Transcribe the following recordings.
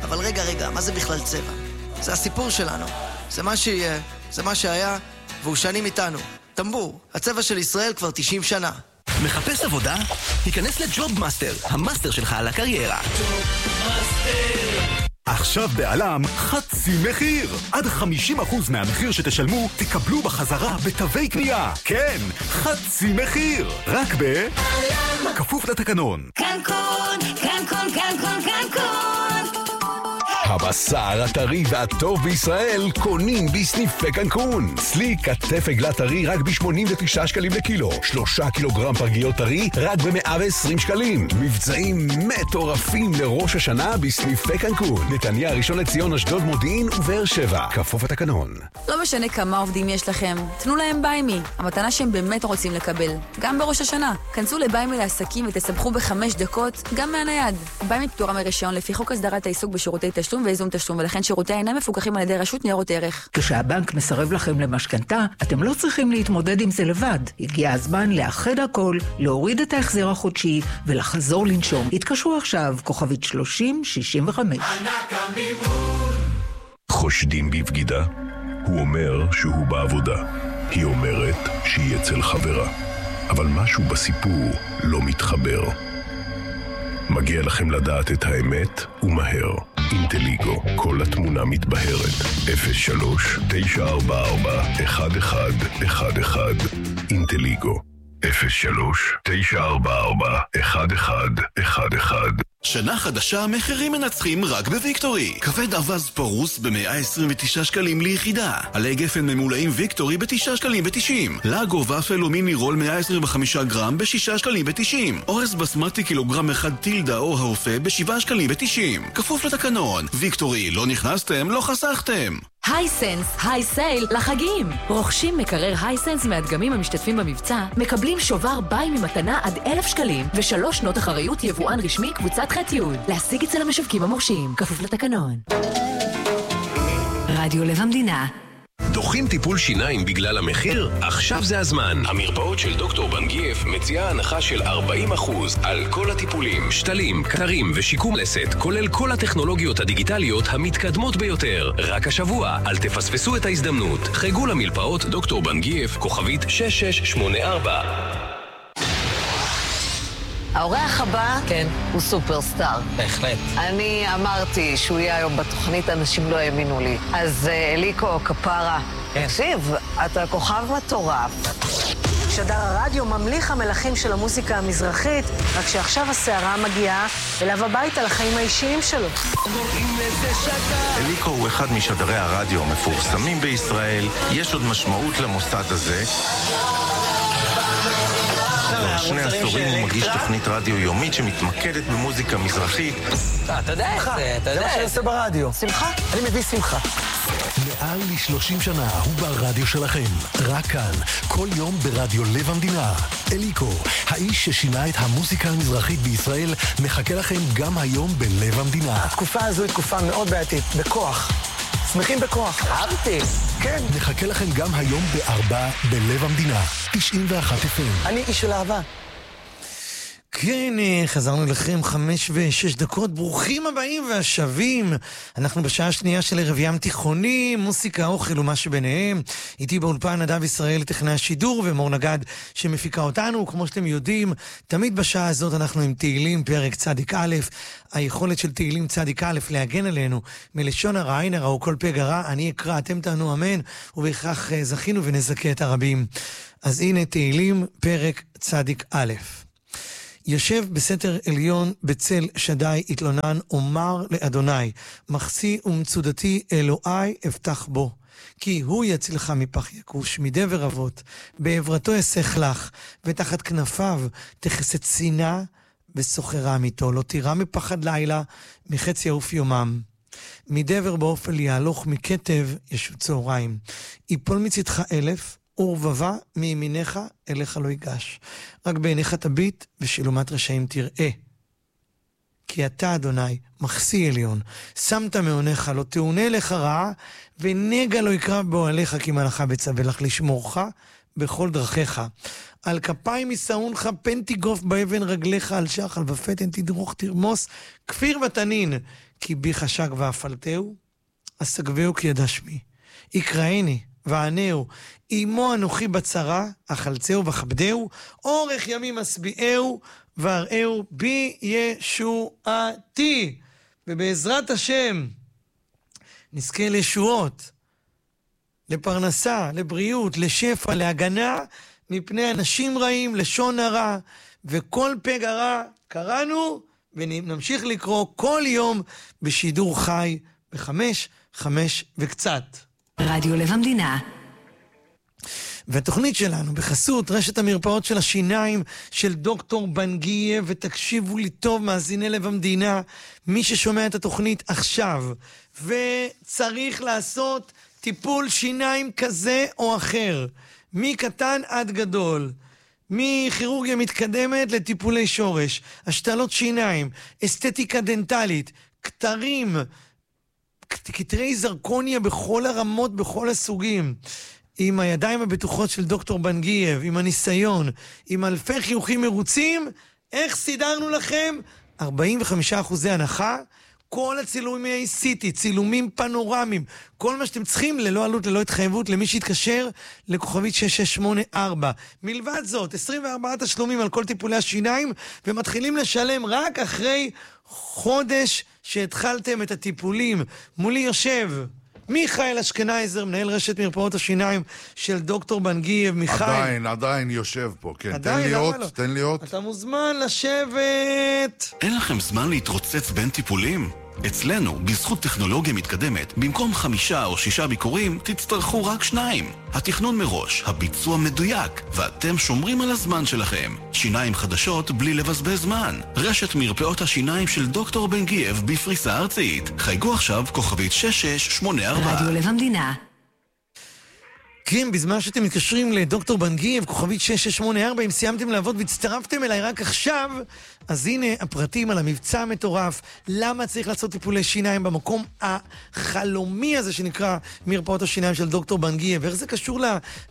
אבל רגע, מה זה בכלל צבע? זה הסיפור שלנו. זה מה שיהיה, זה מה שהיה, והוא שנים איתנו. טמבור, הצבע של ישראל כבר 90 שנה. מחפש עבודה? היכנס לג'וב מאסטר, המאסטר שלך על הקריירה. עכשיו בעלם חצי מחיר. עד 50% מהמחיר שתשלמו תקבלו בחזרה בתווי קנייה. כן, חצי מחיר. רק בעלם. כפוף לתקנון. קנקון, קנקון, קנקון, קנקון. הבשר הטרי והטוב בישראל קונים בסניפי קנקון. צלי כתף עגלה טרי רק ב-89 שקלים לקילו. 3 קילוגרם פרגיות טרי רק ב-120 שקלים. מבצעים מטורפים לראש השנה בסניפי קנקון. נתניה, ראשון לציון, אשדוד, מודיעין ובאר שבע. כפוף התקנון. לא משנה כמה עובדים יש לכם, תנו להם ביימי. המתנה שהם באמת רוצים לקבל. גם בראש השנה. כנסו לביימי לעסקים ותסבכו ב5 דקות גם מהנייד. ביימי פטורה מרישיון לפי חוק הסדרת העיסוק בשירותי תשלום ואיזון תשלום, ולכן שירותי אינם מפוקחים על ידי רשות ניירות ערך. כשהבנק מסרב לכם למשכנתה, אתם לא צריכים להתמודד עם זה לבד. הגיע הזמן לאחד הכל, להוריד את ההחזר החודשי ולחזור לנשום. התקשרו עכשיו, כוכבית 3065. חושדים בבגידה? הוא אומר שהוא בעבודה. היא אומרת שהיא אצל חברה. אבל משהו בסיפור לא מתחבר. מגיע לכם לדעת את האמת ומהר. אינטליגו, כל התמונה מתבהרת. 03-944-1111. אינטליגו, 03-944-1111. שנה חדשה, מחירים מנצחים רק בוויקטורי. כבד אבז פרוס ב-129 שקלים ליחידה. עלי גפן ממולאים ויקטורי ב-9 שקלים ב-90. לגו ופל ומיני רול 125 גרם ב-6 שקלים ב-90. אורז בסמטי קילוגרם אחד טילדה או האופה ב-7 שקלים ב-90. כפוף לתקנון. ויקטורי, לא נכנסתם, לא חסכתם. הייסנס, היי סייל לחגים. רוכשים מקרר הייסנס מהדגמים המשתתפים במבצע, מקבלים שובר ביי ממתנה עד 1,000 שקלים, ו3 שנות אחריות יבואן רשמי קבוצת ח'-י'. להשיג אצל המשווקים המורשים, כפוף לתקנון. רדיו לב המדינה. דוחים טיפול שיניים בגלל המחיר? עכשיו זה הזמן. המרפאות של דוקטור בנגייף מציעה הנחה של 40% על כל הטיפולים, שתלים, קטרים ושיקום לסת, כולל כל הטכנולוגיות הדיגיטליות המתקדמות ביותר. רק השבוע, אל תפספסו את ההזדמנות. חגו למרפאות דוקטור בנגייף, כוכבית 6684. האורח הבא הוא סופרסטאר. בהחלט. אני אמרתי שהוא יהיה היום בתוכנית, אנשים לא האמינו לי. אז אליקו, כפרה, תקשיב, אתה כוכב מטורף. שדר הרדיו ממליך המלכים של המוזיקה המזרחית, רק שעכשיו הסערה מגיעה אליו הביתה לחיים האישיים שלו. אליקו הוא אחד משדרי הרדיו המפורסמים בישראל. יש עוד משמעות למוסד הזה. כבר 2 עשורים הוא מגיש תוכנית רדיו יומית שמתמקדת במוזיקה מזרחית. אתה יודע איך זה, אתה יודע. זה מה שאני עושה ברדיו. שמחה? אני מביא שמחה. מעל ל-30 שנה הוא ברדיו שלכם. רק כאן, כל יום ברדיו לב המדינה. אליקו, האיש ששינה את המוזיקה המזרחית בישראל, מחכה לכם גם היום בלב המדינה. התקופה הזו היא תקופה מאוד בעייתית, בכוח. שמחים בכוח. אהבתי. כן. נחכה לכם גם היום ב4 בלב המדינה. 91 FM. אני איש של אהבה. כן, חזרנו לכם 5:06. ברוכים הבאים והשבים. אנחנו בשעה השנייה של ערב ים תיכוני, מוסיקה, אוכל ומה שביניהם. איתי באולפן נדב ישראל, טכנאי השידור, ומור נגד שמפיקה אותנו. כמו שאתם יודעים, תמיד בשעה הזאת אנחנו עם תהילים, פרק צדיק א'. היכולת של תהילים צדיק א' להגן עלינו מלשון הרע, עין הרע או כל פגע רע. אני אקרא, אתם תענו אמן, ובכך זכינו ונזכה את הרבים. אז הנה תהילים, פרק צדיק א'. יושב בסתר עליון בצל שדי התלונן, אומר לאדוני, מחסי ומצודתי אלוהי אפתח בו. כי הוא יצילך מפח יקוש, מדבר אבות, בעברתו יסך לך, ותחת כנפיו תחסת צינה וסוחרה מיתו. לא תירא מפחד לילה, מחץ יעוף יומם. מדבר באופל יהלוך, מכתב ישו צהריים. יפול מצדך 1,000, ורבבה מימיניך אליך לא ייגש. רק בעיניך תביט ושילומת רשעים תראה. כי אתה, אדוני, מחסי עליון, שמת מעונך, לא תאונה לך רעה, ונגע לא יקרב באוהליך, כי מלאכה בצווה לך לשמורך בכל דרכיך. על כפיים יסעונך, פן תיגוף באבן רגליך, על שחל ופתן תדרוך תרמוס, כפיר ותנין, כי בי חשק ואפלתהו, אסגבהו כי ידע שמי. יקראני וענהו, אימו אנוכי בצרה, אכלצהו וכבדהו, אורך ימים אשביעהו, והראהו בי ישועתי. ובעזרת השם נזכה לישועות, לפרנסה, לבריאות, לשפע, להגנה מפני אנשים רעים, לשון הרע, וכל פגע רע קראנו ונמשיך לקרוא כל יום בשידור חי ב5 וקצת. רדיו לב המדינה. והתוכנית שלנו בחסות רשת המרפאות של השיניים של דוקטור בנגיה, ותקשיבו לי טוב מאזיני לב המדינה, מי ששומע את התוכנית עכשיו וצריך לעשות טיפול שיניים כזה או אחר, מקטן עד גדול, מכירורגיה מתקדמת לטיפולי שורש, השתלות שיניים, אסתטיקה דנטלית, כתרים, כתרי זרקוניה בכל הרמות, בכל הסוגים, עם הידיים הבטוחות של דוקטור בנגייב, עם הניסיון, עם אלפי חיוכים מרוצים, איך סידרנו לכם? 45% הנחה, כל הצילומי CT, צילומים פנורמיים, כל מה שאתם צריכים ללא עלות, ללא התחייבות, למי שיתקשר לכוכבית 6684. מלבד זאת, 24 תשלומים על כל טיפולי השיניים, ומתחילים לשלם רק אחרי חודש שהתחלתם את הטיפולים. מולי יושב מיכאל אשכנייזר, מנהל רשת מרפאות השיניים של דוקטור בנגייב. מיכאל. עדיין יושב פה, כן. עדיין, תן לי עוד. אתה מוזמן לשבת. אין לכם זמן להתרוצץ בין טיפולים? אצלנו, בזכות טכנולוגיה מתקדמת, במקום 5 או 6 ביקורים, תצטרכו רק 2. התכנון מראש, הביצוע מדויק, ואתם שומרים על הזמן שלכם. שיניים חדשות בלי לבזבז זמן. רשת מרפאות השיניים של דוקטור בנגייב בפריסה ארצית. חייגו עכשיו כוכבית 6684. רדיו לב המדינה. כן, בזמן שאתם מתקשרים לדוקטור בנגייב, כוכבית 6684, אם סיימתם לעבוד והצטרפתם אליי רק עכשיו, אז הנה הפרטים על המבצע המטורף, למה צריך לעשות טיפולי שיניים במקום החלומי הזה שנקרא מרפאות השיניים של דוקטור בנגייב, ואיך זה קשור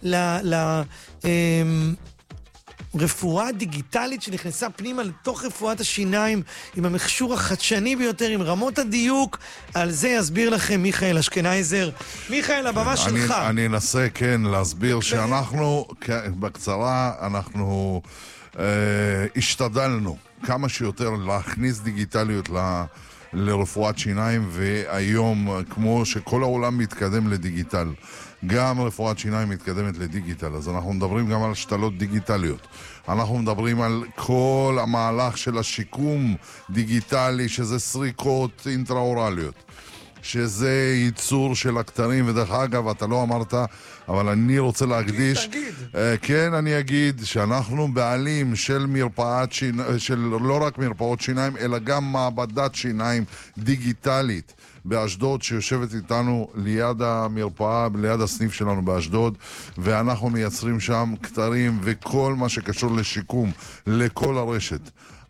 רפואה דיגיטלית שנכנסה פנימה לתוך רפואת השיניים עם המכשור החדשני ביותר, עם רמות הדיוק. על זה יסביר לכם מיכאל אשכנייזר. מיכאל, הבמה שלך. אני אנסה, כן, להסביר שאנחנו, בקצרה, אנחנו השתדלנו כמה שיותר להכניס דיגיטליות לרפואת שיניים, והיום, כמו שכל העולם מתקדם לדיגיטל, גם רפואת שיניים מתקדמת לדיגיטל, אז אנחנו מדברים גם על שתלות דיגיטליות. אנחנו מדברים על כל המהלך של השיקום דיגיטלי, שזה סריקות אינטראורליות, שזה ייצור של הכתרים, ודרך אגב, אתה לא אמרת, אבל אני רוצה להקדיש, כן, אני אגיד שאנחנו בעלים של מרפאת שיניים, של לא רק מרפאות שיניים, אלא גם מעבדת שיניים דיגיטלית באשדוד, שיושבת איתנו ליד המרפאה, ליד הסניף שלנו באשדוד, ואנחנו מייצרים שם כתרים וכל מה שקשור לשיקום, לכל הרשת.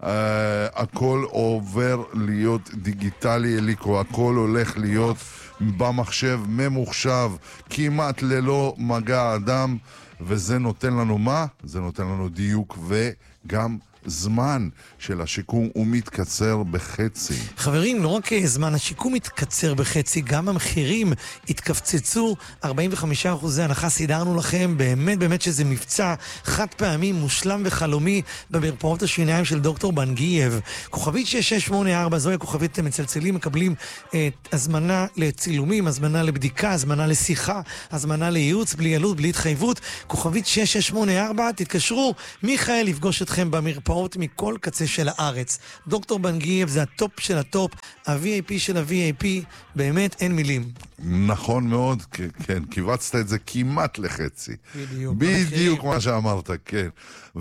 הכל עובר להיות דיגיטלי, אליקו, הכל הולך להיות במחשב, ממוחשב, כמעט ללא מגע אדם, וזה נותן לנו מה? זה נותן לנו דיוק וגם זמן של השיקום הוא מתקצר בחצי. חברים, לא רק זמן השיקום מתקצר בחצי, גם המחירים התקפצצו 45% הנחה. סידרנו לכם, באמת שזה מבצע חד פעמי מושלם וחלומי במרפאות השיניים של דוקטור בנגייב. כוכבית 6684, זוהי הכוכבית, אתם מצלצלים, מקבלים הזמנה לצילומים, הזמנה לבדיקה, הזמנה לשיחה, הזמנה לייעוץ, בלי עלות, בלי התחייבות. כוכבית 6684, תתקשרו, מיכאל יפגוש אתכם במרפאות מכל קצה של הארץ. דוקטור בנגייב זה הטופ של הטופ, ה-VIP של ה-VIP, באמת אין מילים. נכון מאוד, כן, קיבצת את זה כמעט לחצי. בדיוק מה שאמרת, כן.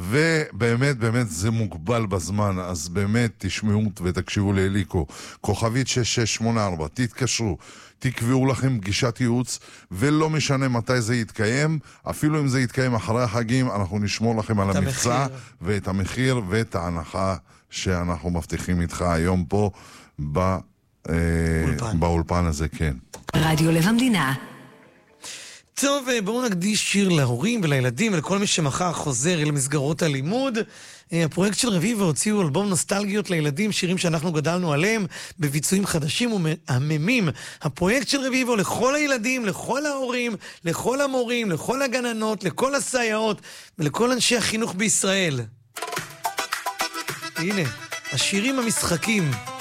ובאמת זה מוגבל בזמן, אז באמת תשמעו ותקשיבו לאליקו. כוכבית 6684, תתקשרו. תקבעו לכם פגישת ייעוץ, ולא משנה מתי זה יתקיים, אפילו אם זה יתקיים אחרי החגים, אנחנו נשמור לכם על המבצע, ואת המחיר ואת ההנחה שאנחנו מבטיחים איתך היום פה באולפן הזה, כן. רדיו לב המדינה. טוב, בואו נקדיש שיר להורים ולילדים ולכל מי שמחר חוזר אל מסגרות הלימוד. הפרויקט של רביבו הוציאו אלבום נוסטלגיות לילדים, שירים שאנחנו גדלנו עליהם, בביצועים חדשים ומהממים. הפרויקט של רביבו לכל הילדים, לכל ההורים, לכל המורים, לכל הגננות, לכל הסייעות ולכל אנשי החינוך בישראל. הנה, השירים המשחקים.